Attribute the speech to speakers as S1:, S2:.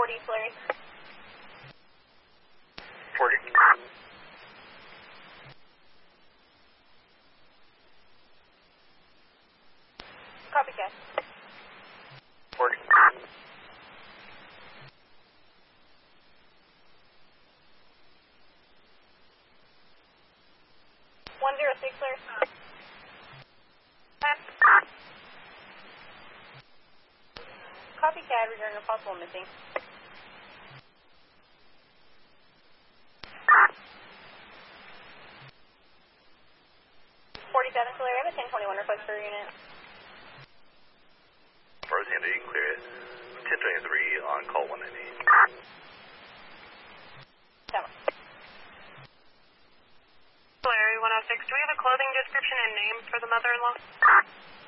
S1: 40, Larry.
S2: 40.
S1: Copycat.
S2: 40.
S1: 106, Larry. Copycat regarding a possible missing. 47, Larry. I have a 1021 request for your unit.
S2: First Andy, clear it. 1023 on call 190.
S1: Larry, 106. Do we have a clothing description and name for the mother-in-law?